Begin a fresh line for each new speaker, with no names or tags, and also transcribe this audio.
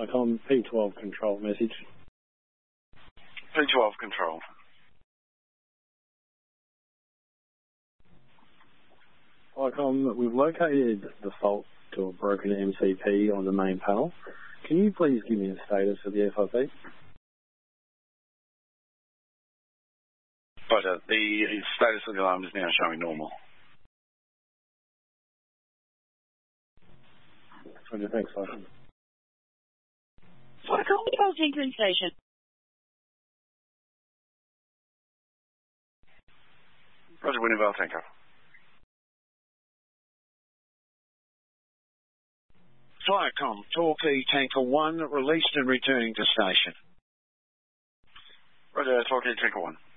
Icom P12 control message.
P12 control.
Icom, we've located the fault to a broken MCP on the main panel. Can you please give me a status of the FRP?
Roger, the status of the alarm is now showing normal.
Roger, thanks, Icom.
Icom Control Jenkins Station.
Roger, Winnipeg, Tanker.
Viacom, Torquay Tanker 1, released and returning to station.
Roger, Torquay Tanker 1.